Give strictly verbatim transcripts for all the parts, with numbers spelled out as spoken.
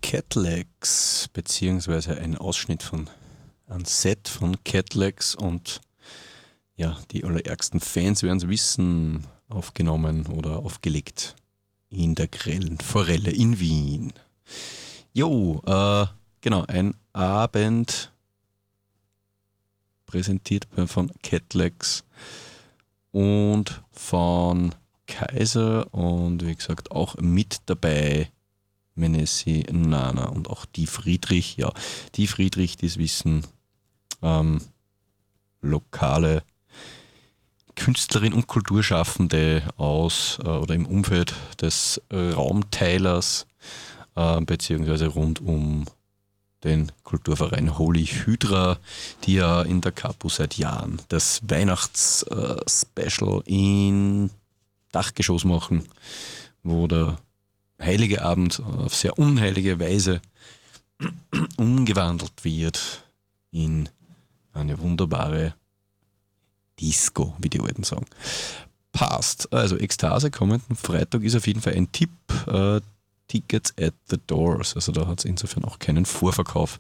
Catlegs, beziehungsweise ein Ausschnitt von einem Set von Catlegs und ja, die allerärgsten Fans werden es wissen, aufgenommen oder aufgelegt in der grellen Forelle in Wien. Jo, äh, genau, ein Abend präsentiert von Catlegs und von Kaiser und wie gesagt auch mit dabei Menessi, Nana und auch die Friedrich. Ja, die Friedrich, die es wissen, ähm, lokale Künstlerin und Kulturschaffende aus äh, oder im Umfeld des äh, Raumteilers äh, beziehungsweise rund um den Kulturverein Holy Hydra, die ja in der Kapu seit Jahren das Weihnachts-Special äh, in Dachgeschoss machen, wo der Heilige Abend auf sehr unheilige Weise umgewandelt wird in eine wunderbare Disco, wie die Alten sagen. Passt. Also Ekstase kommenden Freitag ist auf jeden Fall ein Tipp. Äh, Tickets at the Doors. Also da hat es insofern auch keinen Vorverkauf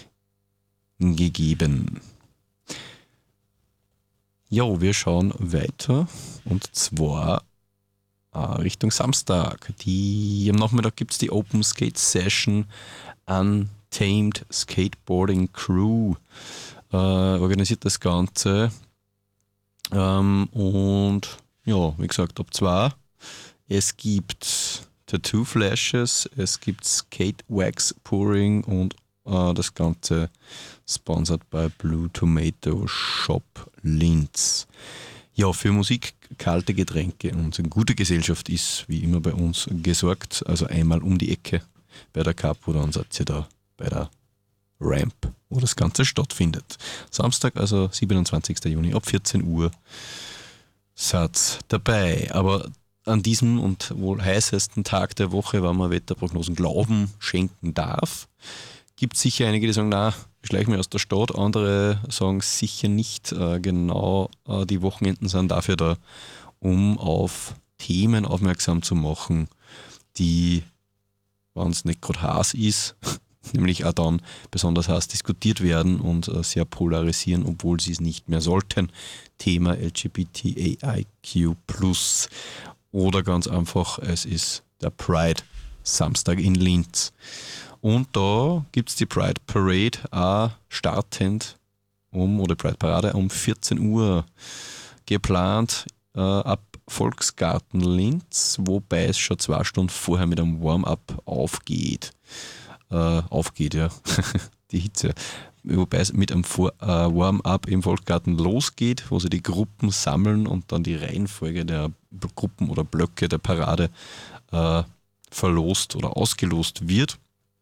gegeben. Jo, wir schauen weiter. Und zwar äh, Richtung Samstag. Die, am Nachmittag gibt es die Open Skate Session Untamed Skateboarding Crew. Äh, organisiert das Ganze. Ähm, und ja, wie gesagt, ab zwei. Es gibt Tattoo Flashes, es gibt Skate Wax Pouring und äh, das Ganze sponsored bei Blue Tomato Shop Linz. Ja, für Musik, kalte Getränke und eine gute Gesellschaft ist wie immer bei uns gesorgt. Also einmal um die Ecke bei der Capo, dann seid ihr da bei der Ramp, wo das Ganze stattfindet. Samstag, also siebenundzwanzigster Juni ab vierzehn Uhr seid dabei. Aber an diesem und wohl heißesten Tag der Woche, wenn man Wetterprognosen Glauben schenken darf, gibt es sicher einige, die sagen, na, ich schleiche mich aus der Stadt. Andere sagen sicher nicht. Äh, genau, äh, die Wochenenden sind dafür da, um auf Themen aufmerksam zu machen, die, wenn es nicht gerade heiß ist, nämlich auch dann besonders heiß diskutiert werden und äh, sehr polarisieren, obwohl sie es nicht mehr sollten. Thema L G B T A I Q plus. Oder ganz einfach, es ist der Pride Samstag in Linz. Und da gibt es die Pride Parade auch startend um, oder Pride Parade um vierzehn Uhr geplant äh, ab Volksgarten Linz, wobei es schon zwei Stunden vorher mit einem Warm-up aufgeht. Äh, aufgeht, ja, die Hitze. Wobei es mit einem Vor- äh, Warm-up im Volksgarten losgeht, wo sie die Gruppen sammeln und dann die Reihenfolge der B- Gruppen oder Blöcke der Parade äh, verlost oder ausgelost wird.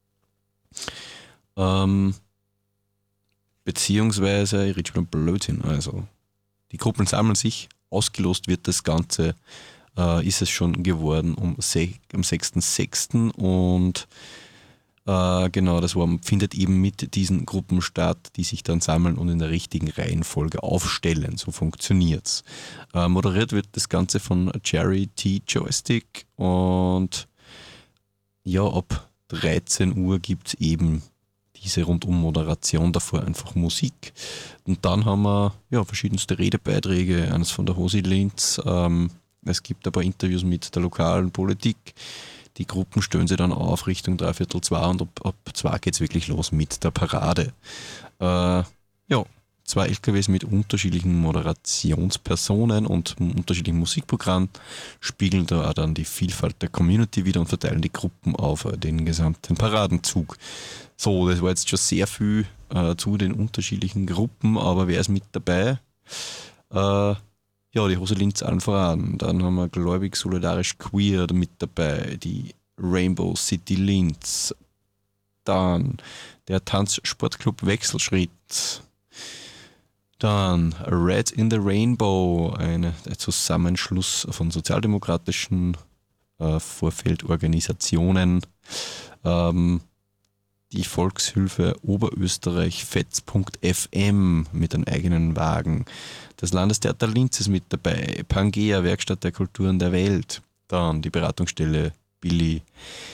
Ähm, beziehungsweise, ich rede schon Blödsinn, also die Gruppen sammeln sich, ausgelost wird das Ganze, äh, ist es schon geworden um se- am sechster sechster und Uh, genau, das war, findet eben mit diesen Gruppen statt, die sich dann sammeln und in der richtigen Reihenfolge aufstellen. So funktioniert's. Uh, moderiert wird das Ganze von Jerry T. Joystick und ja, ab dreizehn Uhr gibt's eben diese Rundum-Moderation, davor einfach Musik. Und dann haben wir ja, verschiedenste Redebeiträge, eines von der Hosi Linz. Ähm, es gibt aber Interviews mit der lokalen Politik. Die Gruppen stellen sie dann auf Richtung dreiviertel zwei und ab, ab zwei geht's wirklich los mit der Parade. Äh, ja, zwei L K Ws mit unterschiedlichen Moderationspersonen und unterschiedlichen Musikprogrammen spiegeln da auch dann die Vielfalt der Community wieder und verteilen die Gruppen auf den gesamten Paradenzug. So, das war jetzt schon sehr viel äh, zu den unterschiedlichen Gruppen, aber wer ist mit dabei? Äh, Ja, die Hose Linz allen voran. Dann haben wir Gläubig Solidarisch Queer mit dabei, die Rainbow City Linz. Dann der Tanzsportclub Wechselschritt. Dann Red in the Rainbow, eine, ein Zusammenschluss von sozialdemokratischen äh, Vorfeldorganisationen. Ähm, die Volkshilfe Oberösterreich Fetz Punkt F M mit einem eigenen Wagen. Das Landestheater Linz ist mit dabei. Pangea, Werkstatt der Kulturen der Welt. Dann die Beratungsstelle Billy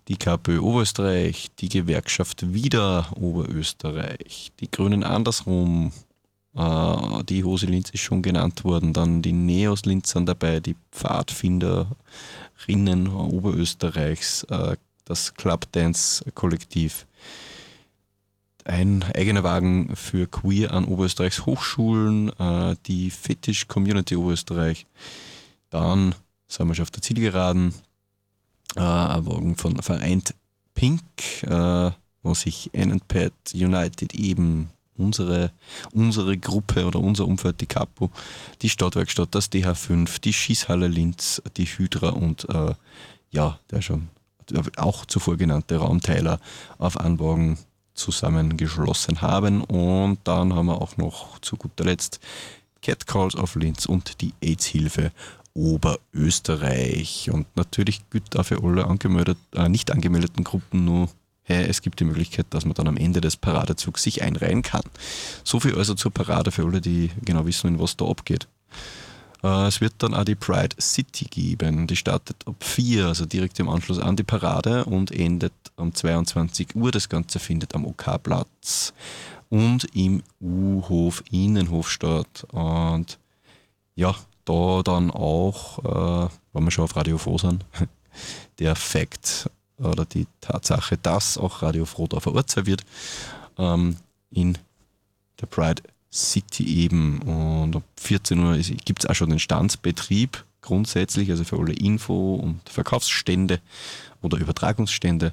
die KPÖ Oberösterreich, die Gewerkschaft Wieder Oberösterreich, die Grünen andersrum, äh, die Hose Linz ist schon genannt worden, dann die Neos Linz sind dabei, die Pfadfinderinnen Oberösterreichs, äh, das Club Dance Kollektiv, ein eigener Wagen für Queer an Oberösterreichs Hochschulen, äh, die Fetish Community Oberösterreich, dann sind wir schon auf der Zielgeraden, äh, ein Wagen von Vereint Pink, äh, wo sich N and Pat United eben unsere, unsere Gruppe oder unser Umfeld, die Kapo, die Stadtwerkstatt, das D H fünf, die Schießhalle Linz, die Hydra und äh, ja, der schon auch zuvor genannte Raumteiler auf Anwagen zusammengeschlossen haben. Und dann haben wir auch noch zu guter Letzt Catcalls of Linz und die AIDS-Hilfe Oberösterreich. Und natürlich gilt da für alle angemeldet, äh, nicht angemeldeten Gruppen nur, hey, es gibt die Möglichkeit, dass man dann am Ende des Paradezugs sich einreihen kann. So viel also zur Parade für alle, die genau wissen, was da abgeht. Es wird dann auch die Pride City geben. Die startet ab vier, also direkt im Anschluss an die Parade und endet um zweiundzwanzig Uhr. Das Ganze findet am OK-Platz und im U-Hof, Innenhof statt. Und ja, da dann auch, äh, wenn wir schon auf Radio Froh sind, der Fakt oder die Tatsache, dass auch Radio Froh da vor Ort sein wird, ähm, in der Pride City eben. Und ab vierzehn Uhr gibt es auch schon den Standsbetrieb grundsätzlich, also für alle Info- und Verkaufsstände oder Übertragungsstände.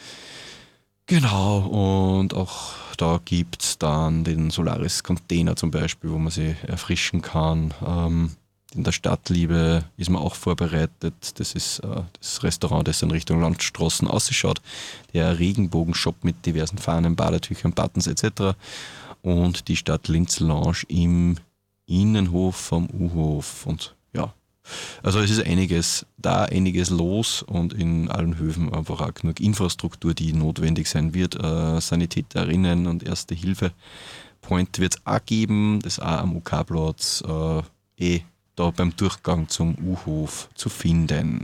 Genau, und auch da gibt es dann den Solaris Container zum Beispiel, wo man sich erfrischen kann. Ähm, in der Stadtliebe ist man auch vorbereitet. Das ist äh, das Restaurant, das in Richtung Landstraßen ausschaut. Der Regenbogenshop mit diversen Fahnen, Badetüchern, Buttons et cetera. Und die Stadt Linz Lounge im Innenhof vom U-Hof. Und ja, also es ist einiges da, einiges los und in allen Höfen einfach auch genug Infrastruktur, die notwendig sein wird. Äh, Sanitäterinnen und Erste Hilfe Point wird es auch geben, das auch am OK-Platz äh, eh da beim Durchgang zum U-Hof zu finden.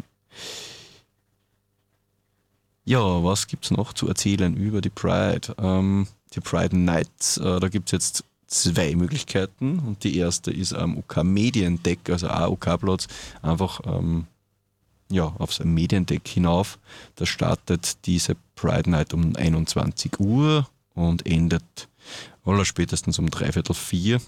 Ja, was gibt es noch zu erzählen über die Pride? Ähm, die Pride Nights, äh, da gibt es jetzt zwei Möglichkeiten und die erste ist am OK Mediendeck, also auch OK-Platz, einfach ähm, ja, aufs Mediendeck hinauf. Da startet diese Pride Night um einundzwanzig Uhr und endet allerspätestens um dreiviertel vier.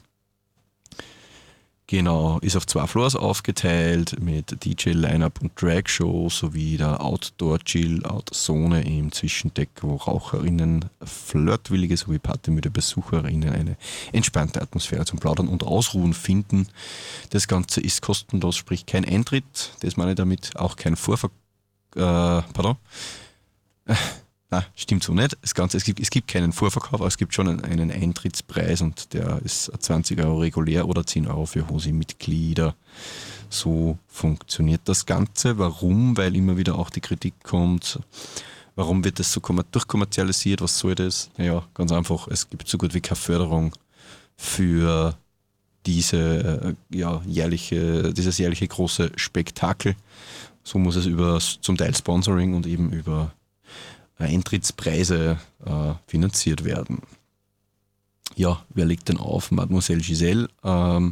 Genau, ist auf zwei Floors aufgeteilt mit D J-Line-Up und Drag-Show sowie der Outdoor-Chill-Out-Zone im Zwischendeck, wo Raucherinnen, flirtwillige sowie partymüde Besucherinnen eine entspannte Atmosphäre zum Plaudern und Ausruhen finden. Das Ganze ist kostenlos, sprich kein Eintritt, das meine ich damit, auch kein Vorver... Äh, pardon? Nein, stimmt so nicht. Das Ganze, es, gibt, es gibt keinen Vorverkauf, aber es gibt schon einen, einen Eintrittspreis und der ist zwanzig Euro regulär oder zehn Euro für Hosi-Mitglieder. So funktioniert das Ganze. Warum? Weil immer wieder auch die Kritik kommt, warum wird das so durchkommerzialisiert, was soll das? Naja, ganz einfach, es gibt so gut wie keine Förderung für diese, ja, jährliche, dieses jährliche große Spektakel. So muss es über zum Teil Sponsoring und eben über Eintrittspreise äh, finanziert werden. Ja, wer legt denn auf? Mademoiselle Giselle. Ähm,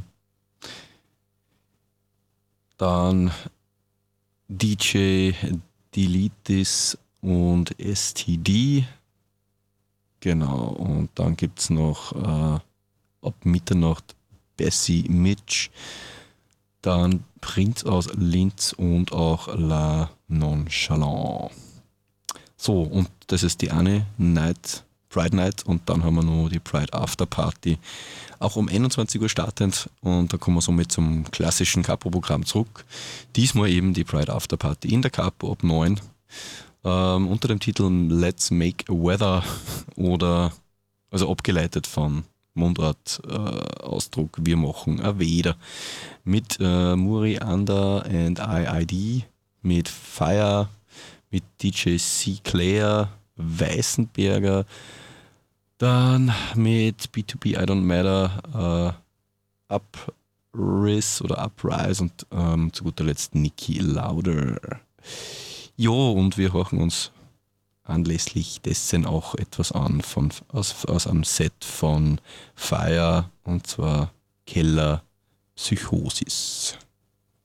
dann D J Delitis und S T D. Genau, und dann gibt es noch äh, ab Mitternacht Bessie Mitch. Dann Prinz aus Linz und auch La Nonchalant. So, und das ist die eine Night, Pride Night, und dann haben wir noch die Pride After Party, auch um einundzwanzig Uhr startend, und da kommen wir somit zum klassischen Capo-Programm zurück. Diesmal eben die Pride After Party in der Capo ab neun, ähm, unter dem Titel Let's Make Weather oder, also abgeleitet von Mundart äh, Ausdruck, wir machen a Weder, mit äh, Muri Under and I I D, mit Fire, mit D J C. Claire, Weißenberger, dann mit B zwei B I Don't Matter, äh, Upriss oder Uprise und ähm, zu guter Letzt Niki Lauder. Jo, und wir hören uns anlässlich dessen auch etwas an von, aus, aus einem Set von Fire, und zwar Keller Psychosis.